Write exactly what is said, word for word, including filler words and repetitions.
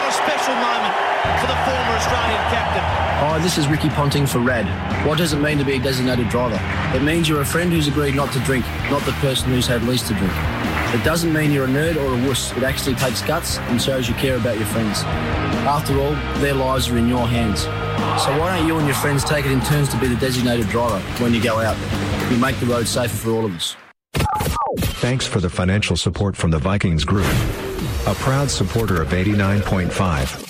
a special moment for the former Australian captain. Hi, this is Ricky Ponting for R A D. What does it mean to be a designated driver? It means you're a friend who's agreed not to drink, not the person who's had least to drink. It doesn't mean you're a nerd or a wuss. It actually takes guts and shows you care about your friends. After all, their lives are in your hands. So why don't you and your friends take it in turns to be the designated driver when you go out? You make the road safer for all of us. Thanks for the financial support from the Vikings Group, a proud supporter of eighty-nine point five.